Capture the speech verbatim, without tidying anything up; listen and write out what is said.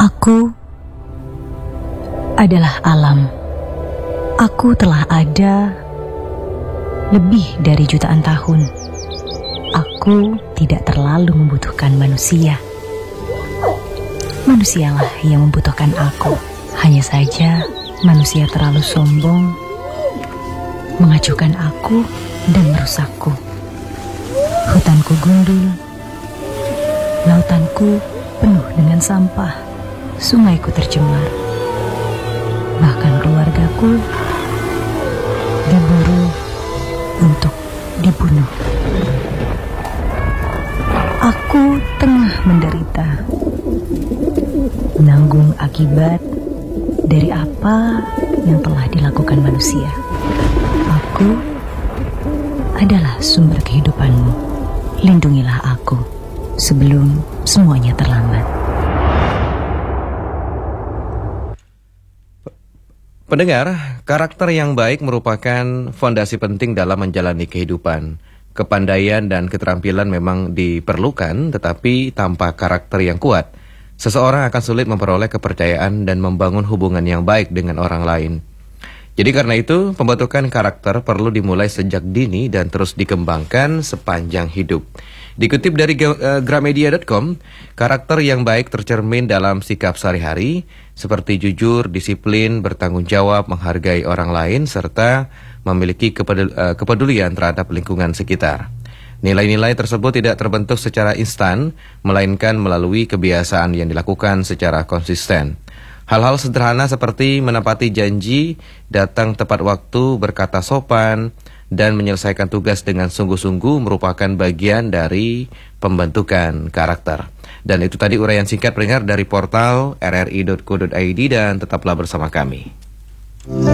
Aku adalah alam. Aku telah ada lebih dari jutaan tahun. Aku tidak terlalu membutuhkan manusia. Manusialah yang membutuhkan aku. Hanya saja manusia terlalu sombong, mengacuhkan aku dan merusakku. Hutanku gundul, lautanku penuh dengan sampah, sungaiku tercemar. Bahkan keluargaku diburu untuk dibunuh. Aku tengah menderita, menanggung akibat dari apa yang telah dilakukan manusia. Aku adalah sumber kehidupanmu. Lindungilah aku sebelum semuanya terlambat. Pendengar, karakter yang baik merupakan fondasi penting dalam menjalani kehidupan. Kepandaian dan keterampilan memang diperlukan, tetapi tanpa karakter yang kuat, seseorang akan sulit memperoleh kepercayaan dan membangun hubungan yang baik dengan orang lain. Jadi karena itu, pembentukan karakter perlu dimulai sejak dini dan terus dikembangkan sepanjang hidup. Dikutip dari uh, gramedia dot com, karakter yang baik tercermin dalam sikap sehari-hari, seperti jujur, disiplin, bertanggung jawab, menghargai orang lain, serta memiliki kepedul- uh, kepedulian terhadap lingkungan sekitar. Nilai-nilai tersebut tidak terbentuk secara instan, melainkan melalui kebiasaan yang dilakukan secara konsisten. Hal-hal sederhana seperti menepati janji, datang tepat waktu, berkata sopan, dan menyelesaikan tugas dengan sungguh-sungguh merupakan bagian dari pembentukan karakter. Dan itu tadi uraian singkat pendengar dari portal r r i dot co dot i d dan tetaplah bersama kami.